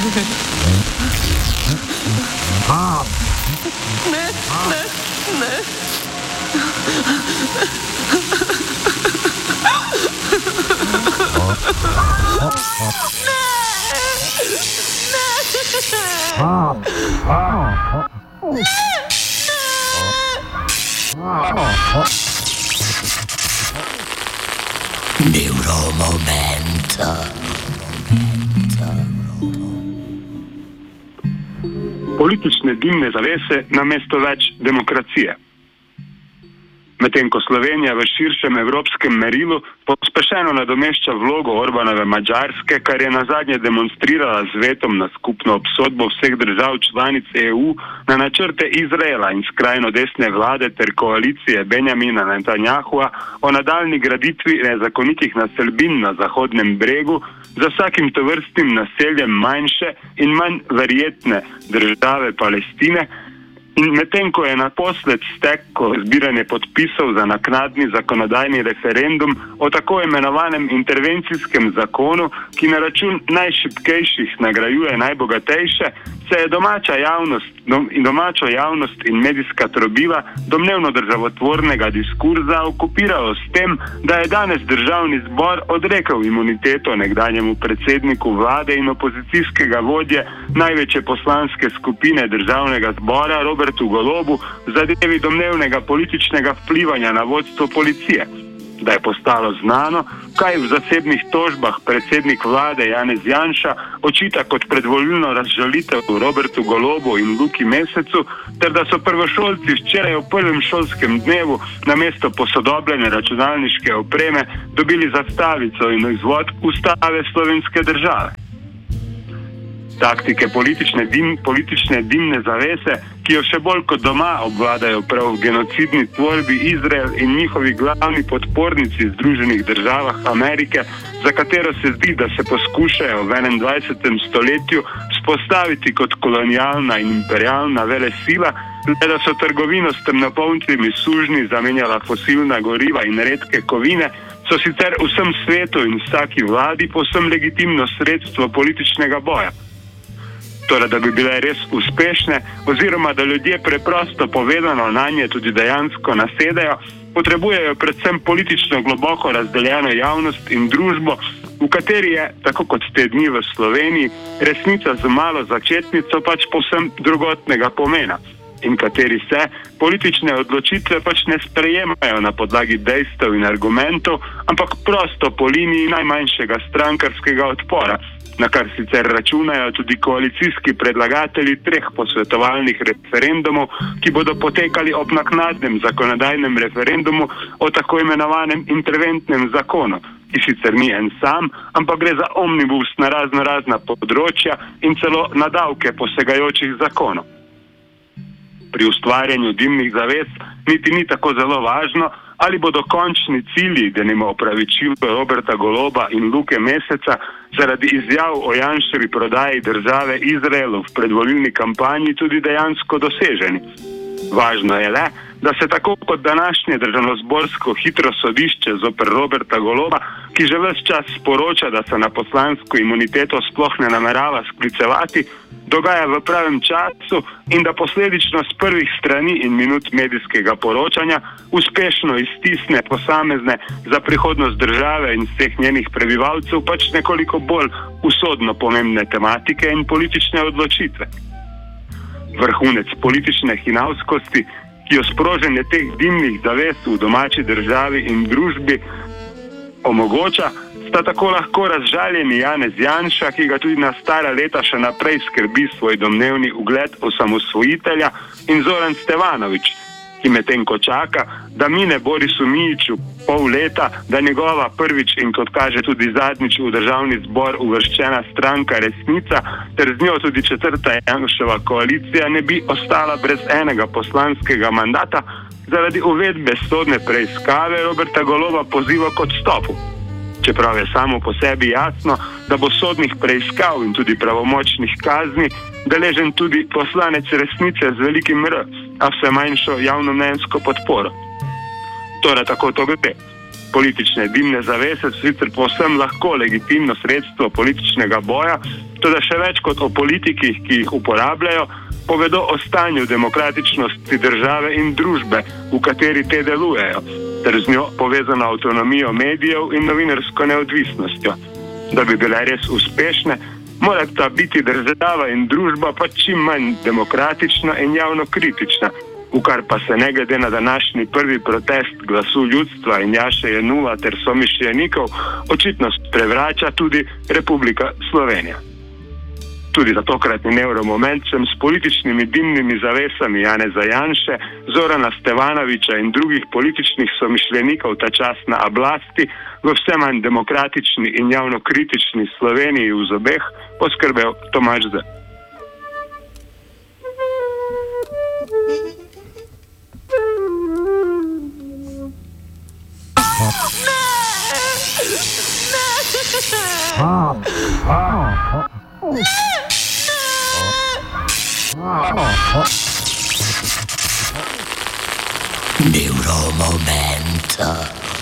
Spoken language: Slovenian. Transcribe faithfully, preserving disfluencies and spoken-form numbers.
Ne, ne, ne. Neuromomento. Politične dimne zavese namesto več demokracije. Medtem ko Slovenija v širšem evropskem merilu pospešeno nadomešča vlogo Orbanove Madžarske, kar je nazadnje demonstrirala z vetom na skupno obsodbo vseh držav članic E U na načrte Izraela in skrajno desne vlade ter koalicije Benjamina Netanjahua o nadaljni graditvi nezakonitih naselbin na Zahodnem bregu, za vsakim tovrstnim naseljem manjše in manj verjetne države Palestine. In medtem ko je naposled steklo zbiranje podpisov za naknadni zakonodajni referendum o tako imenovanem intervencijskem zakonu, ki na račun najšibkejših nagrajuje najbogatejše, se je domača javnost, dom, domačo javnost in medijska trobila domnevno državotvornega diskurza okupiralo s tem, da je danes državni zbor odrekel imuniteto nekdanjemu predsedniku vlade in opozicijskega vodje največje poslanske skupine državnega zbora Robertu Golobu v zadevi domnevnega političnega vplivanja na vodstvo policije. Da je postalo znano, kaj v zasebnih tožbah predsednik vlade Janez Janša očita kot predvolilno razžalitev Robertu Golobu in Luki Mesecu, ter da so prvošolci včeraj v prvem šolskem dnevu namesto posodobljene računalniške opreme dobili zastavico in izvod Ustave slovenske države. Taktike politične, dim, politične dimne zavese, ki jo še bolj kot doma obvladajo prav v genocidni tvorbi Izrael in njihovi glavni podpornici Združenih državah Amerike, za katero se zdi, da se poskušajo v enaindvajsetem stoletju spostaviti kot kolonialna in imperialna velesila, le da so trgovino s temnopolnimi sužnji zamenjala fosilna goriva in redke kovine, so sicer vsem svetu in vsaki vladi povsem legitimno sredstvo političnega boja. Torej, da bi bile res uspešne, oziroma da ljudje preprosto povedano na nje tudi dejansko nasedajo, potrebujejo predvsem politično globoko razdeljeno javnost in družbo, v kateri je, tako kot te dni v Sloveniji, resnica z malo začetnico pač povsem drugotnega pomena, in kateri se politične odločitve pač ne sprejemajo na podlagi dejstev in argumentov, ampak prosto po liniji najmanjšega strankarskega odpora, na kar sicer računajo tudi koalicijski predlagatelji treh posvetovalnih referendumov, ki bodo potekali ob naknadnem zakonodajnem referendumu o tako imenovanem interventnem zakonu, ki sicer ni en sam, ampak gre za omnibus na razno razna področja in celo na davke posegajočih zakonov. Pri ustvarjanju dimnih zaves niti ni tako zelo važno, ali bodo končni cilji, denimo opravičilo Roberta Goloba in Luke Meseca, zaradi izjav o Janševi prodaji države Izraelu v predvolilni kampanji tudi dejansko doseženi. Važno je le, da se tako kot današnje državnozborsko hitro sodišče zoper Roberta Goloba, ki že ves čas sporoča, da se na poslansko imuniteto sploh ne namerava sklicevati, dogaja v pravem času in da posledično z prvih strani in minut medijskega poročanja uspešno iztisne posamezne za prihodnost države in vseh njenih prebivalcev pač nekoliko bolj usodno pomembne tematike in politične odločitve. Vrhunec politične hinavskosti, ki jo sproženje teh dimnih zaves v domači državi in družbi omogoča, sta tako lahko razžaljeni Janez Janša, ki ga tudi na stara leta še naprej skrbi svoj domnevni ugled osamosvojitelja, in Zoran Stevanović, ki medtem ko čaka, da mine Borisu Mijiću pol leta, da njegova prvič in kot kaže tudi zadnjič v državni zbor uvrščena stranka Resnica ter z njo tudi četrta Janševa koalicija ne bi ostala brez enega poslanskega mandata, zaradi uvedbe sodne preiskave Roberta Goloba poziva k odstopu. Čeprav je samo po sebi jasno, da bo sodnih preiskav in tudi pravomočnih kazni deležen tudi poslanec Resnice z velikim R, a vse manjšo javnomnenjsko podporo. Torej tako to gre. Politične dimne zavese so sicer povsem lahko legitimno sredstvo političnega boja, toda še več kot o politikih, ki jih uporabljajo, povedo o stanju demokratičnosti države in družbe, v kateri te delujejo, ter z njo povezano avtonomijo medijev in novinarsko neodvisnostjo. Da bi bile res uspešne, morata biti država in družba pa čim manj demokratična in javno kritična, v kar pa se ne glede na današnji prvi protest glasu ljudstva in Jaše Jenulla ter somišljenikov očitno sprevrača tudi Republika Slovenija. Tudi za tokratni Neuromoment sem s političnimi dimnimi zavesami Janeza Janše, Zorana Stevanovića in drugih političnih somišljenikov ta čas na oblasti v vse manj demokratični in javno kritični Sloveniji v zobeh poskrbel Tomaž Z. Neuromoment.